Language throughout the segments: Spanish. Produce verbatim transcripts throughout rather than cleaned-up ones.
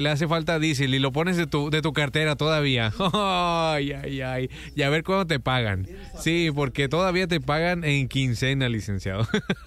le hace falta diésel y lo pones de tu, de tu cartera todavía. Ay, ay, ay. Y a ver cuándo te pagan. Sí, porque todavía te pagan en quincena, licenciado.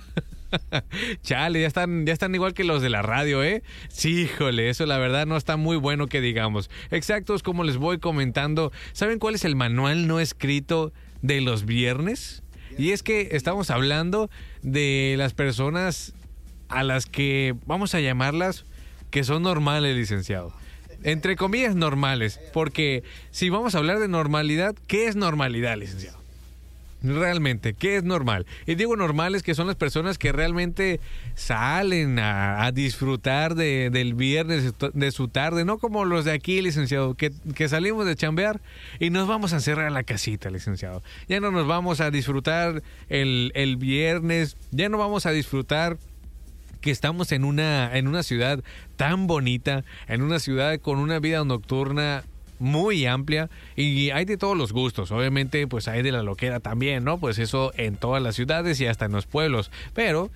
Chale, ya están, ya están igual que los de la radio, ¿eh? Sí, híjole, eso la verdad no está muy bueno que digamos. Exactos, como les voy comentando, ¿saben cuál es el manual no escrito de los viernes? Y es que estamos hablando de las personas a las que vamos a llamarlas que son normales, licenciado. Entre comillas normales, porque si vamos a hablar de normalidad, ¿qué es normalidad, licenciado? Realmente, ¿qué es normal? Y digo normales que son las personas que realmente salen a, a disfrutar de, del viernes, de su tarde, no como los de aquí, licenciado, que, que salimos de chambear y nos vamos a encerrar a la casita, licenciado. Ya no nos vamos a disfrutar el, el viernes, ya no vamos a disfrutar que estamos en una, en una ciudad tan bonita, en una ciudad con una vida nocturna muy amplia y hay de todos los gustos. Obviamente pues hay de la loquera también, ¿no? Pues eso en todas las ciudades y hasta en los pueblos, pero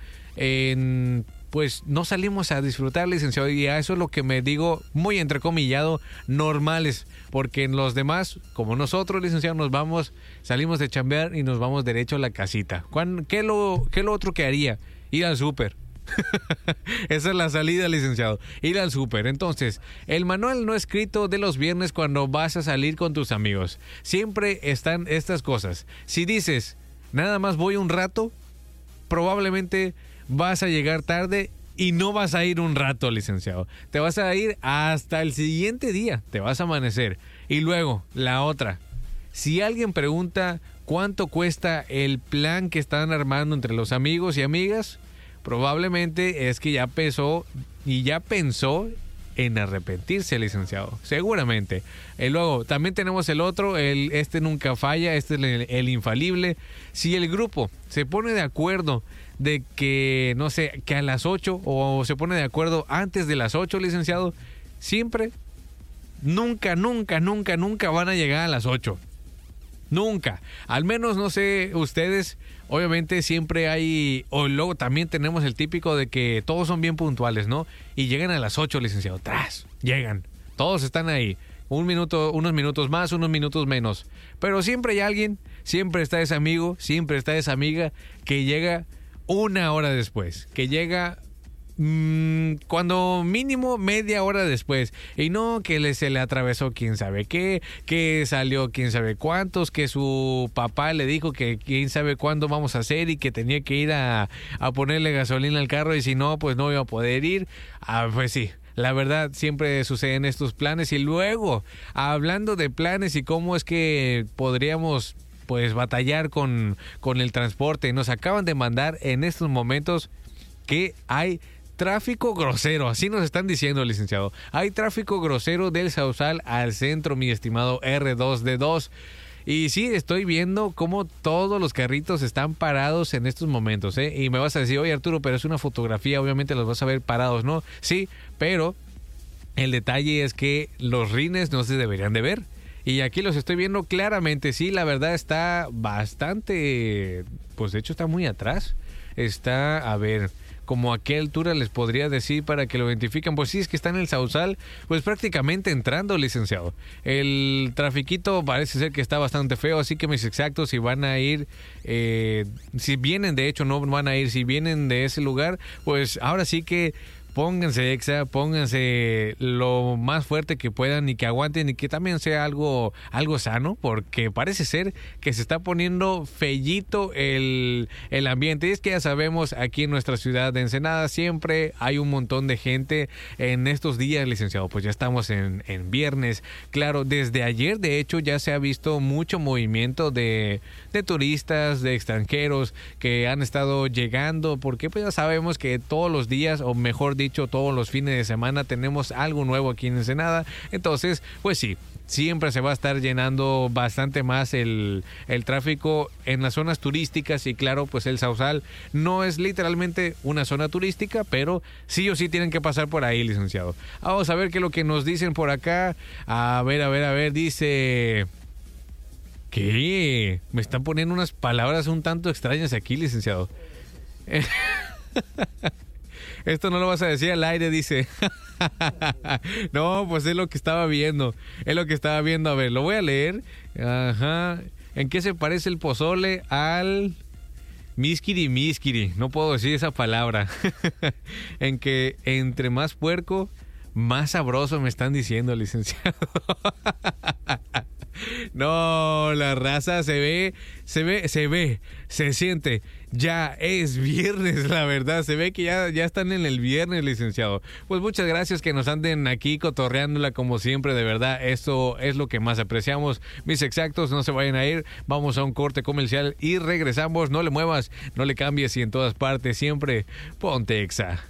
en, pues no salimos a disfrutar, licenciado, y a eso es lo que me digo muy entrecomillado, normales, porque en los demás, como nosotros, licenciado, nos vamos, salimos de chambear y nos vamos derecho a la casita. ¿Qué lo, qué lo otro que haría? Ir al súper. Esa es la salida, licenciado, ir al súper. Entonces, el manual no escrito de los viernes cuando vas a salir con tus amigos. Siempre están estas cosas. Si dices, nada más voy un rato, probablemente vas a llegar tarde y no vas a ir un rato, licenciado. Te vas a ir hasta el siguiente día, te vas a amanecer. Y luego, la otra. Si alguien pregunta cuánto cuesta el plan que están armando entre los amigos y amigas, probablemente es que ya pensó y ya pensó en arrepentirse, licenciado. Seguramente. Y luego, también tenemos el otro, el este nunca falla, este es el, el infalible. Si el grupo se pone de acuerdo de que, no sé, que a las ocho o se pone de acuerdo antes de las ocho, licenciado, siempre, nunca, nunca, nunca, nunca van a llegar a las ocho. Nunca. Al menos, no sé, ustedes, obviamente siempre hay, o luego también tenemos el típico de que todos son bien puntuales, ¿no? Y llegan a las ocho, licenciado, tras, llegan. Todos están ahí. Un minuto, unos minutos más, unos minutos menos. Pero siempre hay alguien, siempre está ese amigo, siempre está esa amiga que llega una hora después, que llega mmm, cuando mínimo media hora después, y no que le, se le atravesó quién sabe qué, que salió quién sabe cuántos, que su papá le dijo que quién sabe cuándo vamos a hacer y que tenía que ir a, a ponerle gasolina al carro y si no, pues no iba a poder ir. Ah, pues sí. La verdad, siempre suceden estos planes. Y luego, hablando de planes y cómo es que podríamos pues batallar con, con el transporte, nos acaban de mandar en estos momentos que hay tráfico grosero, así nos están diciendo, licenciado. Hay tráfico grosero del Sausal al centro, mi estimado R dos D dos. Y sí, estoy viendo cómo todos los carritos están parados en estos momentos, ¿eh? Y me vas a decir, oye Arturo, pero es una fotografía, obviamente los vas a ver parados, ¿no? Sí, pero el detalle es que los rines no se deberían de ver. Y aquí los estoy viendo claramente, sí, la verdad está bastante, pues de hecho está muy atrás. Está, a ver, como a qué altura les podría decir para que lo identifiquen. Pues sí, es que está en el Sausal, pues prácticamente entrando, licenciado. El trafiquito parece ser que está bastante feo, así que mis exactos, si van a ir, eh, si vienen, de hecho no van a ir, si vienen de ese lugar, pues ahora sí que pónganse exa, pónganse lo más fuerte que puedan y que aguanten y que también sea algo, algo sano, porque parece ser que se está poniendo fellito el, el ambiente. Y es que ya sabemos, aquí en nuestra ciudad de Ensenada siempre hay un montón de gente en estos días, licenciado. Pues ya estamos en, en viernes. Claro, desde ayer de hecho ya se ha visto mucho movimiento de, de turistas, de extranjeros que han estado llegando, porque pues ya sabemos que todos los días, o mejor dicho, todos los fines de semana tenemos algo nuevo aquí en Ensenada. Entonces, pues sí, siempre se va a estar llenando bastante más el, el tráfico en las zonas turísticas. Y claro, pues el Sausal no es literalmente una zona turística, pero sí o sí tienen que pasar por ahí, licenciado. Vamos a ver qué es lo que nos dicen por acá. A ver, a ver, a ver, dice... ¿Qué? Me están poniendo unas palabras un tanto extrañas aquí, licenciado. Esto no lo vas a decir al aire, dice. No, pues es lo que estaba viendo. Es lo que estaba viendo. A ver, lo voy a leer. Ajá. ¿En qué se parece el pozole al miskiri miskiri? No puedo decir esa palabra. En que entre más puerco, más sabroso, me están diciendo, licenciado. No, la raza se ve, se ve, se ve, se siente. Ya es viernes, la verdad. Se ve que ya, ya están en el viernes, licenciado. Pues muchas gracias que nos anden aquí cotorreándola como siempre, de verdad. Esto es lo que más apreciamos. Mis exactos, no se vayan a ir. Vamos a un corte comercial y regresamos. No le muevas, no le cambies y en todas partes siempre ponte Exa.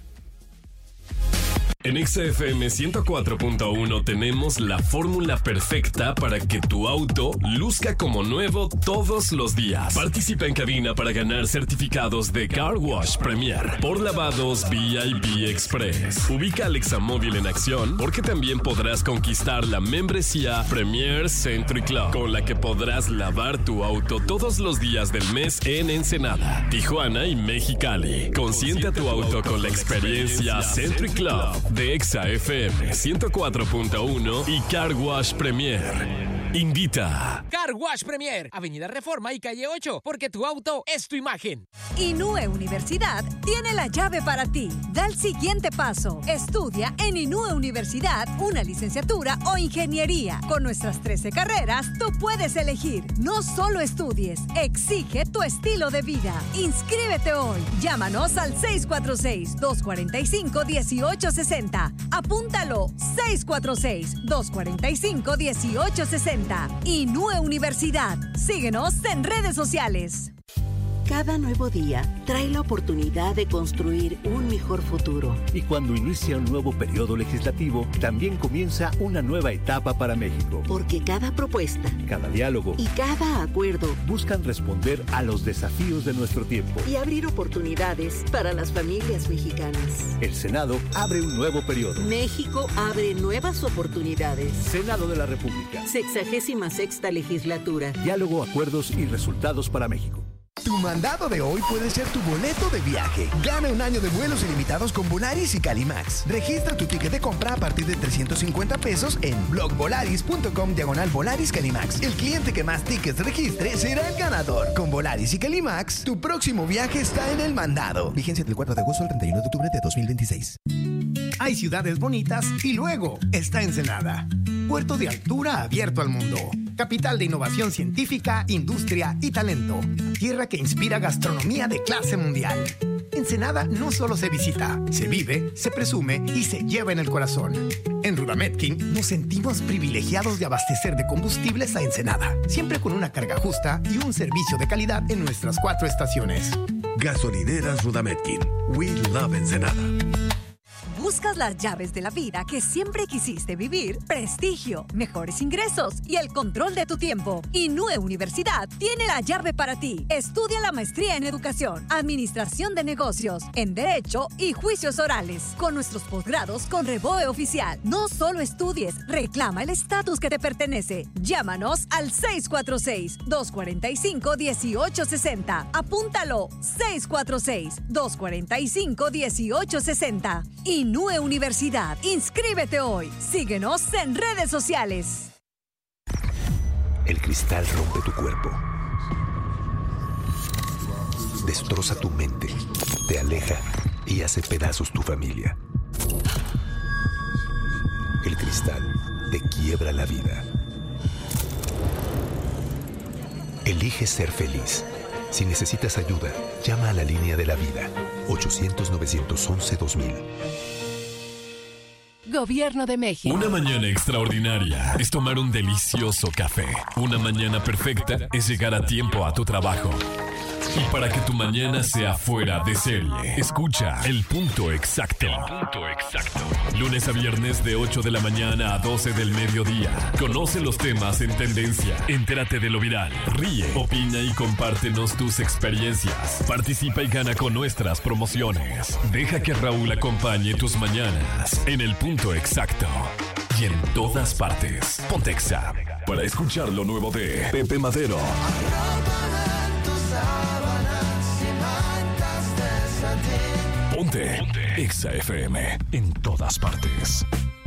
En Exa F M ciento cuatro punto uno tenemos la fórmula perfecta para que tu auto luzca como nuevo todos los días. Participa en cabina para ganar certificados de Car Wash Premier por lavados V I P Express. Ubica al Examóvil en acción porque también podrás conquistar la membresía Premier Century Club, con la que podrás lavar tu auto todos los días del mes en Ensenada, Tijuana y Mexicali. Consiente a tu auto con la experiencia Century Club de Exa F M ciento cuatro punto uno y Car Wash Premier. Invita. Car Wash Premier, Avenida Reforma y Calle ocho, porque tu auto es tu imagen. Inúe Universidad tiene la llave para ti. Da el siguiente paso. Estudia en Inúe Universidad una licenciatura o ingeniería. Con nuestras trece carreras, tú puedes elegir. No solo estudies, exige tu estilo de vida. Inscríbete hoy. Llámanos al seis cuatro seis, dos cuatro cinco, uno ocho seis cero. Apúntalo, seis cuatro seis, dos cuatro cinco, uno ocho seis cero. Inúe Universidad. Síguenos en redes sociales. Cada nuevo día trae la oportunidad de construir un mejor futuro. Y cuando inicia un nuevo periodo legislativo, también comienza una nueva etapa para México. Porque cada propuesta, cada diálogo y cada acuerdo buscan responder a los desafíos de nuestro tiempo y abrir oportunidades para las familias mexicanas. El Senado abre un nuevo periodo. México abre nuevas oportunidades. Senado de la República. Sexagésima sexta legislatura. Diálogo, acuerdos y resultados para México. Tu mandado de hoy puede ser tu boleto de viaje. Gana un año de vuelos ilimitados con Volaris y Calimax. Registra tu ticket de compra a partir de trescientos cincuenta pesos en blogvolaris.com diagonal Volaris Calimax. El cliente que más tickets registre será el ganador. Con Volaris y Calimax, tu próximo viaje está en el mandado. Vigencia del cuatro de agosto al treinta y uno de octubre de dos mil veintiséis. Hay ciudades bonitas y luego está Ensenada. Puerto de altura abierto al mundo. Capital de innovación científica, industria y talento. Tierra que inspira gastronomía de clase mundial. Ensenada no solo se visita, se vive, se presume y se lleva en el corazón. En Rudametkin nos sentimos privilegiados de abastecer de combustibles a Ensenada, siempre con una carga justa y un servicio de calidad en nuestras cuatro estaciones. Gasolineras Rudametkin. We love Ensenada. ¿Buscas las llaves de la vida que siempre quisiste vivir? Prestigio, mejores ingresos y el control de tu tiempo. Inúe Universidad tiene la llave para ti. Estudia la maestría en Educación, Administración de Negocios, en Derecho y Juicios Orales. Con nuestros posgrados con Reboe Oficial. No solo estudies, reclama el estatus que te pertenece. Llámanos al seis cuatro seis, dos cuatro cinco, uno ocho seis cero. Apúntalo, seis cuatro seis, dos cuatro cinco, uno ocho seis cero. Inúe Universidad. Inscríbete hoy. Síguenos en redes sociales. El cristal rompe tu cuerpo. Destroza tu mente. Te aleja y hace pedazos tu familia. El cristal te quiebra la vida. Elige ser feliz. Si necesitas ayuda, llama a la línea de la vida. ochocientos, novecientos once, dos mil. Gobierno de México. Una mañana extraordinaria es tomar un delicioso café. Una mañana perfecta es llegar a tiempo a tu trabajo. Y para que tu mañana sea fuera de serie, escucha El Punto Exacto. El Punto Exacto. Lunes a viernes de ocho de la mañana a doce del mediodía. Conoce los temas en tendencia. Entérate de lo viral. Ríe, opina y compártenos tus experiencias. Participa y gana con nuestras promociones. Deja que Raúl acompañe tus mañanas en El Punto Exacto. Y en todas partes. Ponte Exa para escuchar lo nuevo de Pepe Madero. Ponte. Ponte. Exa F M. En todas partes.